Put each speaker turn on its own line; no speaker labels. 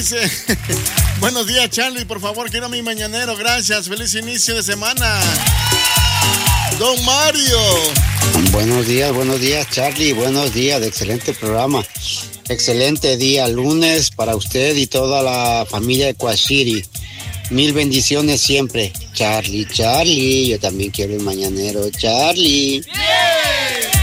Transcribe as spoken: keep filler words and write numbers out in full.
dice. Buenos días, Charlie, por favor, quiero mi mañanero, gracias, feliz inicio de semana. Don Mario.
Buenos días, buenos días, Charlie, buenos días, excelente programa. Excelente día, lunes para usted y toda la familia de Quashiri. Mil bendiciones siempre. Charlie, Charlie, yo también quiero el mañanero, Charlie. Yeah.